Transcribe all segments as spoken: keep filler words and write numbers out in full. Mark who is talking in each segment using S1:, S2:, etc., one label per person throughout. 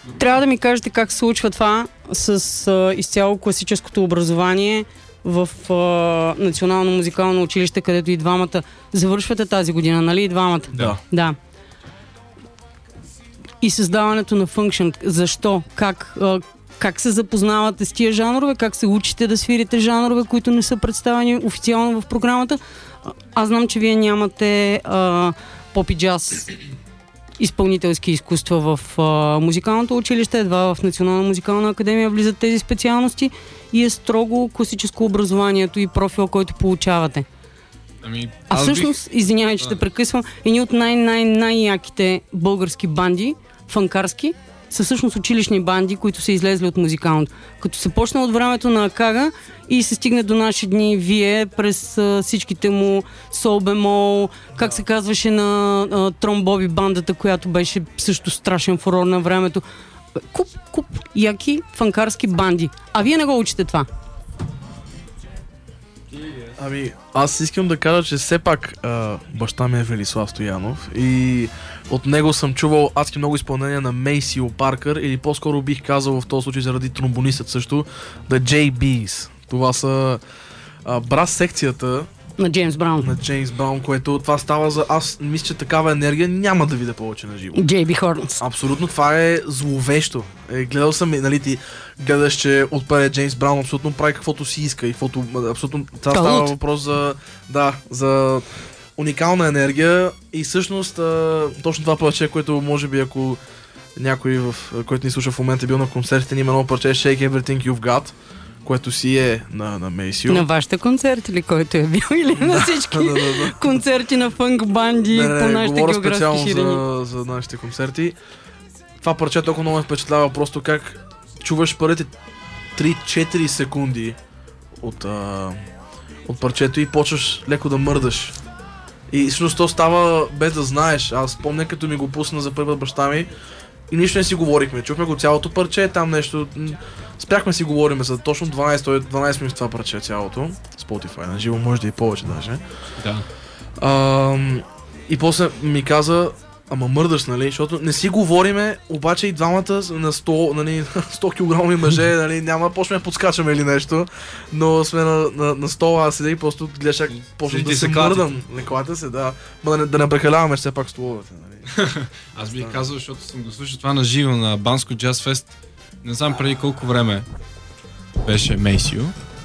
S1: Трябва да ми кажете как се случва това с а, изцяло класическото образование в а, Национално музикално училище, където и двамата завършвате тази година, нали и двамата?
S2: Да.
S1: Да. И създаването на фънкшън. Защо? Как? А, как се запознавате с тия жанрове? Как се учите да свирите жанрове, които не са представени официално в програмата? Аз знам, че вие нямате а, поп и джаз изпълнителски изкуства в а, музикалното училище, едва в Национална музикална академия влизат тези специалности и е строго класическо образованието и профила, който получавате.
S3: Ами,
S1: а всъщност, бих... извинявай, че те прекъсвам, едни от най-най-най-яките български банди, фанкарски, са всъщност училищни банди, които са излезли от музикалното. Като се почна от времето на Акага и се стигне до наши дни, вие през а, всичките му сол бемол, как се казваше на а, Трон Боби бандата, която беше също страшен фурор на времето. Куп, куп, яки фанкарски банди. А вие не го учите това?
S2: Ами, аз искам да кажа, че все пак а, баща ми е Велислав Стоянов и от него съм чувал адски много изпълнения на Мейсио Паркър, или по-скоро бих казал в този случай заради тромбонистът също, The джей би's. Това са а, брас секцията
S1: на Джеймс Браун.
S2: На Джеймс Браун, което това става за... Аз мисля, че такава енергия няма да видя повече на живо.
S1: Джей Би Хорнс.
S2: Абсолютно, това е зловещо. Е, гледал съм, нали ти гледаш, че отпред Джеймс Браун абсолютно прави каквото си иска и каквото... Абсолютно... Това става въпрос за... Да, за уникална енергия и всъщност а, точно това парче, което може би ако някой, в, който ни слуша в момента е бил на концертите, има едно парче Shake Everything You've Got, което си е на, на Мейсио.
S1: На вашите концерти ли, който е бил, или на всички да, да, да. концерти на фънк банди
S2: не, не,
S1: по нашите
S2: говоря
S1: географски
S2: специално
S1: ширини?
S2: За, за нашите концерти. Това парче толкова много ме впечатлява, просто как чуваш първите три-четири секунди от, а, от парчето и почваш леко да мърдаш. И всъщност то става без да знаеш. Аз помня, като ми го пусна за първи път баща ми и нищо не си говорихме. Чухме го цялото парче, там нещо... Спряхме си говорим за точно дванайсет, дванайсет минути това парче цялото. Spotify, на живо може да и повече даже.
S3: Да.
S2: А, и после ми каза, ама мърдаш, нали, защото не си говориме, обаче и двамата на сто, нали, сто килограмови мъже, нали, няма да почнем да подскачаме или нещо, но сме на, на, на стола, аз седя и просто гледаш как почнем да се мърдам. Леклата се, да. Ма да не, да не прекаляваме все пак столовете, нали.
S3: Аз бих казал, защото съм го слушал това на живо на Банско Джаз Фест. Не знам преди колко време беше Мейсио.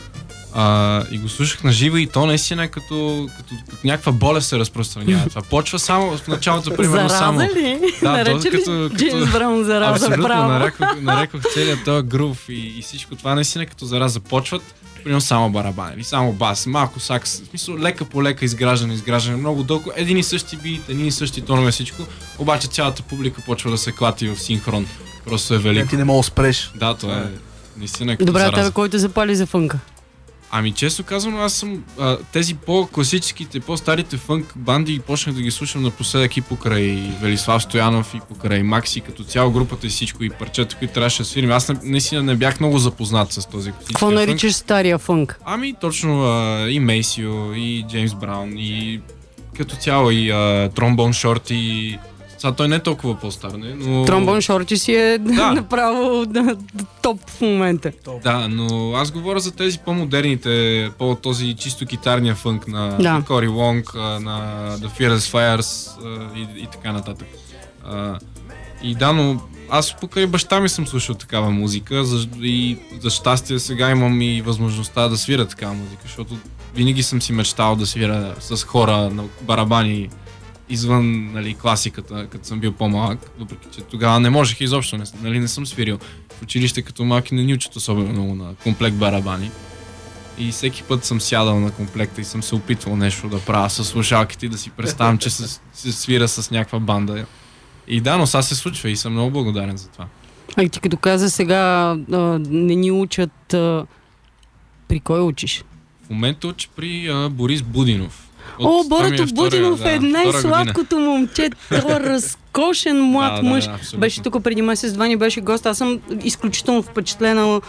S3: А, и го слушах на живо и то наистина е като, като, като някаква болест се разпространява. Това почва само в началото, примерно само...
S1: Зараза ли?
S3: Да,
S1: нарече ли
S3: като,
S1: Джеймс Браун зараза?
S3: Абсолютно,
S1: право.
S3: нарекох, нарекох целият този грув и, и всичко това наистина като зараза почват. Примерно само барабани, или само бас, малко сакс, в смисъл лека по лека изграждане, изграждане, много дълго, един и същи бит, един и същи тонове, всичко, обаче цялата публика почва да се клати в синхрон. Просто е велико.
S2: Не, ти не мога да спреш.
S3: Да, това е наистина като
S1: Добре,
S3: зараза.
S1: тебе който запали за фънка?
S3: Ами често казвам, аз съм а, тези по-класическите, по-старите фънк банди почнах да ги слушам напоследък и покрай Велислав Стоянов и покрай Макси, като цяло групата и всичко и парчета, които трябваше да свирим. Аз наистина не бях много запознат с този класически.
S1: Какво наричаш стария фънк?
S3: Ами точно а, и Мейсио, и Джеймс Браун, и като цяло и а, Тромбон Шорти, и... Сега той не е толкова по-стар, не? Но...
S1: Тромбон Шорти си е
S3: да.
S1: направо да, топ в момента.
S3: Да, но аз говоря за тези по-модерните, по-този чисто китарния фънк на
S1: да.
S3: Кори Лонг, на The Fearless Fires и, и така нататък. А, и да, но аз покрай баща ми съм слушал такава музика за, и за щастие сега имам и възможността да свира такава музика, защото винаги съм си мечтал да свира с хора на барабани извън, нали, класиката, като съм бил по-малък, въпреки че тогава не можех изобщо, не, нали, не съм свирил. В училище като малки не ни учат особено много на комплект барабани. И всеки път съм сядал на комплекта и съм се опитвал нещо да правя с слушалките и да си представям, че се, се свира с някаква банда. И да, но сега се случва и съм много благодарен за това.
S1: А и ти като каза сега а, не ни учат, а, при кой учиш?
S3: В момента уча при а, Борис Будинов.
S1: О, Борето Будинов
S3: да,
S1: е най-сладкото момче, той е разкошен млад
S3: да,
S1: мъж.
S3: Да, да,
S1: беше тук преди месец-два, ни беше гост. Аз съм изключително впечатлена.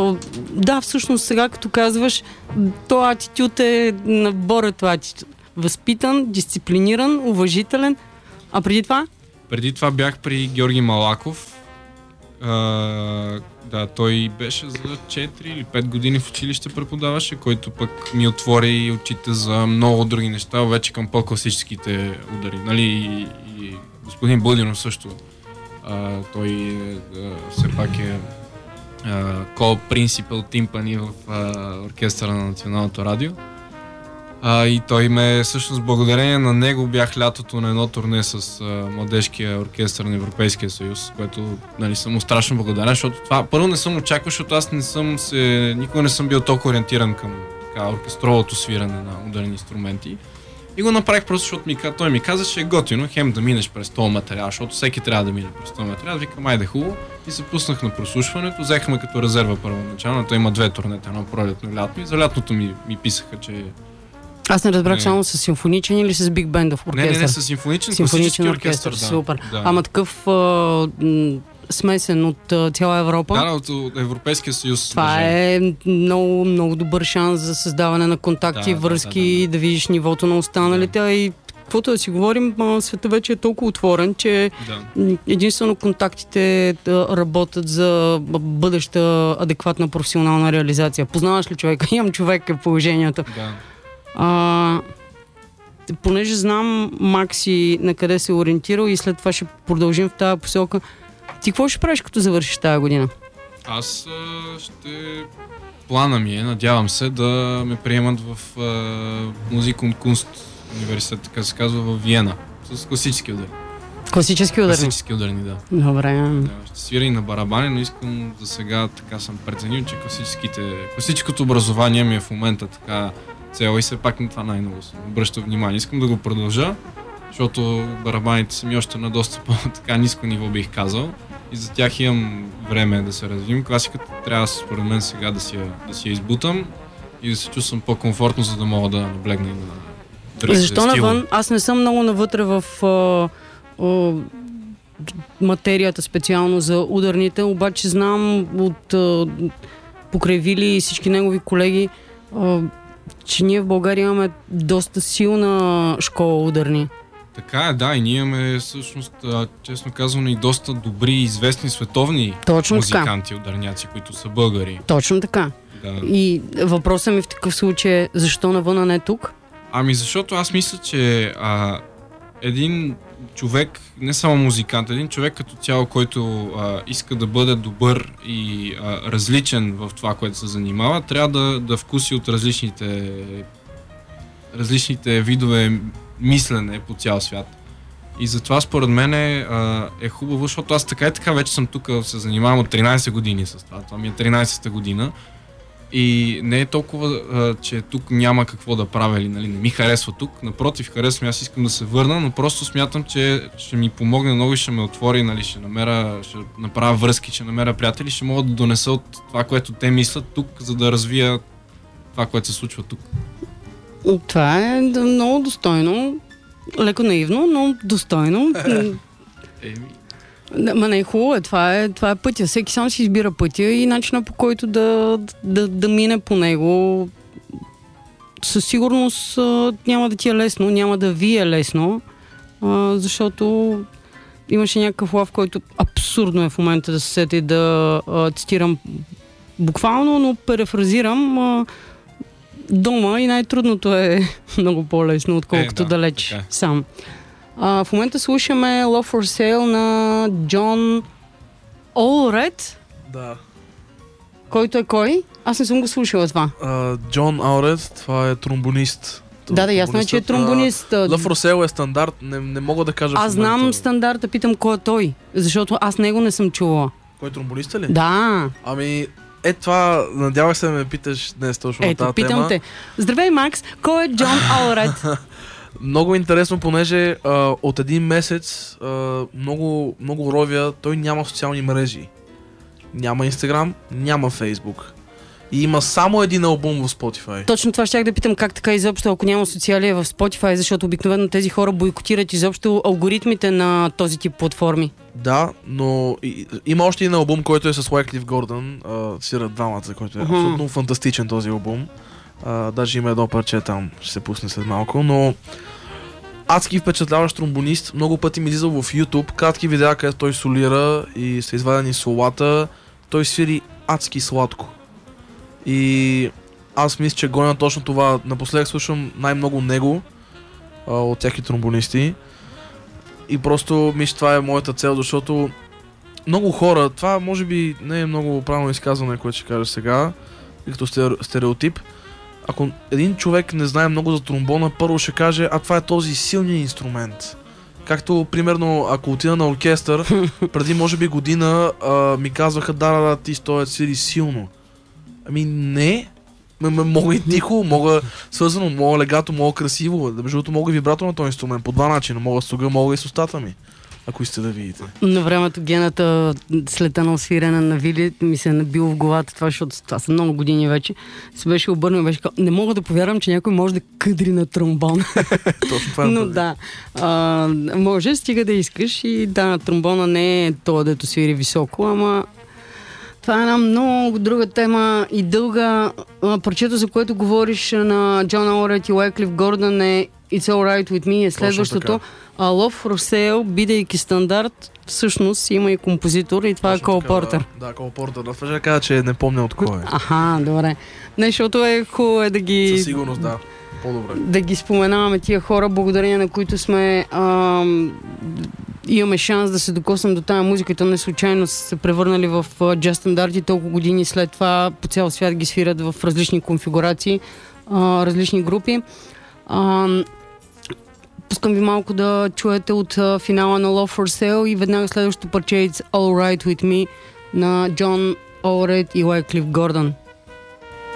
S1: Да, всъщност сега като казваш, то атитюд е на Борето атитюд. Възпитан, дисциплиниран, уважителен. А преди това?
S3: Преди това бях при Георги Малаков. А, да, той беше за четири или пет години в училище преподаваше, който пък ми отвори очите за много други неща, вече към по-класическите удари. Нали, и, и господин Будинов също. А, той а, все пак е ко-принципал тимпани в а, оркестъра на Националното радио. А, и той ме, всъщност, благодарение на него бях лятото на едно турне с а, младежкия оркестър на Европейския съюз, което, нали, съм му страшно благодарен, защото това първо не съм очаквал, защото аз не съм се, никога не съм бил толкова ориентиран към така, оркестровото свиране на ударни инструменти. И го направих просто, защото ми, той ми каза, че е готино хем да минеш през този материал, защото всеки трябва да мине през този материал. Викам, айде хубаво. И се пуснах на прослушването, взехме като резерва първоначално. Той има две турнета, едно пролетно и лятно. И за лятното ми, ми писаха, че...
S1: Аз не разбрах само с симфоничен или с биг бендов оркестър?
S3: Не, не, не, с симфоничен, класически оркестър. Да.
S1: Супер.
S3: Да.
S1: Ама такъв а, м- смесен от а, цяла Европа?
S3: Да, от, от Европейския съюз.
S1: Това държави. Е много, много добър шанс за създаване на контакти, да, връзки, да, да, да. да видиш нивото на останалите. Да. И каквото да си говорим, света вече е толкова отворен, че да. единствено контактите да работят за бъдеща адекватна професионална реализация. Познаваш ли човека? Имам човек е положението.
S3: Да.
S1: А, понеже знам Макси на къде се е ориентирал и след това ще продължим в тази посока. Ти какво ще правиш, като завършиш тази година?
S3: Аз а, ще... Плана ми е, надявам се, да ме приемат в Музикум Кунст университет, така се казва, в Виена. С класически удари.
S1: Класически ударни?
S3: Класически ударни, да.
S1: Добре.
S3: Да, ще свира и на барабани, но искам за сега така съм преценил, че класическите... класическото образование ми е в момента така цел и все пак на това най-много съм обръщал внимание. Искам да го продължа, защото барабаните са ми още на доста по-така ниско ниво, бих казал. И за тях имам време да се развивам. Класиката трябва според мен сега да си я, да си я избутам и да се чувствам по-комфортно, за да мога да наблегна и на другите
S1: Защо
S3: стилове.
S1: навън? Аз не съм много навътре в а, а, материята специално за ударните, обаче знам от а, покрай Вили и всички негови колеги, а, че ние в България имаме доста силна школа ударни.
S3: Така е, да, и ние имаме всъщност, честно казано, и доста добри, известни световни
S1: Точно
S3: музиканти,
S1: така.
S3: ударняци, които са българи.
S1: Точно така.
S3: Да.
S1: И въпросът ми в такъв случай е, защо навън, а не тук?
S3: Ами защото аз мисля, че а, един човек, не само музикант, един човек като цяло, който а, иска да бъде добър и а, различен в това, което се занимава, трябва да, да вкуси от различните различните видове мислене по цял свят. И затова според мен е, е хубаво, защото аз така и така вече съм тук, се занимавам от тринайсет години с това. Това ми е тринайсета година. И не е толкова, че тук няма какво да правя или нали, не ми харесва тук. Напротив, харесва ми, аз искам да се върна, но просто смятам, че ще ми помогне много и ще ме отвори, нали, ще намеря, ще направя връзки, ще намеря приятели, ще мога да донеса от това, което те мислят тук, за да развия това, което се случва тук.
S1: Това е много достойно. Леко наивно, но достойно.
S3: Еми.
S1: Ма не е хубаво, това е, това е пътя. Всеки сам си избира пътя и начина, по който да, да, да мине по него. Със сигурност няма да ти е лесно, няма да ви е лесно, защото имаше някакъв лав, който абсурдно е в момента да се сета и да цитирам буквално, но перефразирам. Дома и най-трудното е много по-лесно, отколкото
S3: е, да,
S1: далеч
S3: така.
S1: сам. А, в момента слушаме Love for Sale на Джон Олред.
S2: Да.
S1: Който е кой? Аз не съм го слушала това.
S2: Джон Олред, това е тромбонист.
S1: Да, да, ясно е, че е тромбонист.
S2: Uh, Love for Sale е стандарт, не, не мога да кажа.
S1: Аз знам стандарта, питам кой е той, защото аз него не съм чувала.
S2: Кой е тромбониста ли?
S1: Да.
S2: Ами, е това, надявах се да ме питаш днес точно на тази
S1: питам
S2: тема.
S1: те. Здравей, Макс, кой е Джон Олред?
S2: Много интересно, понеже а, от един месец а, много, много ровя, той няма социални мрежи. Няма Инстаграм, няма Фейсбук. И има само един албум в Spotify.
S1: Точно това щях да питам, как така изобщо, ако няма социалия в Spotify, защото обикновено тези хора бойкотират изобщо алгоритмите на този тип платформи.
S2: Да, но и, има още един албум, който е с Wyclef Gordon, свират двамата, който е uh-huh. абсолютно фантастичен този албум. А, даже има едно парче там, ще се пусне след малко, но адски впечатляващ тромбонист. Много пъти ми излизал в YouTube, кратки видеа, където той солира и са извадени солата. Той свири адски сладко. И аз мисля, че гоня точно това. Напоследък слушам най-много него а, от всяки тромбонисти. И просто мисля, това е моята цел, защото много хора, това може би не е много правилно изказване, което ще кажа сега, като стереотип. Ако един човек не знае много за тромбона, първо ще каже, а това е този силният инструмент. Както, примерно, ако отида на оркестър, преди може би година а, ми казваха, да, да, да, ти стоят свири силно. Ами не, м- м- мога и тихо, мога свързано, мога легато, мога красиво. Между другото мога вибрато на този инструмент по два начина. Мога с туга, мога и с устата ми. Ако искате да видите.
S1: На времето гената след едно свирене на Вили ми се е набил в главата това, защото това са много години вече. Се беше обърнал и беше казал, не мога да повярвам, че някой може да къдри на тромбон.
S2: Точно това е.
S1: Но да, а, може, стига да искаш и да, тромбона не е това, дето свири високо, ама това е една много друга тема и дълга. Парчето, за което говориш на Джон Олрайт и Уайклиф Гордън е It's Alright With Me е следващото. А Love for Sale, бидейки стандарт, всъщност има и композитор и това точно е Кол Портер.
S2: Да, Кол Портер. Да, да кажа, че не помня от кой е.
S1: Аха, добре. Не, защото е хубаво е да ги...
S2: Със сигурност, да. По-добре.
S1: Да ги споменаваме тия хора, благодарение на които сме... Ам, имаме шанс да се докоснем до тази музика. То не случайно са се превърнали в джаз стандарти. Толкова години след това по цял свят ги свират в различни конфигурации, а, различни групи. А, пускам ви малко да чуете от а, финала на Love for Sale и веднага следващото парче It's All Right With Me на Джон Олрайт и Уайклиф Гордън.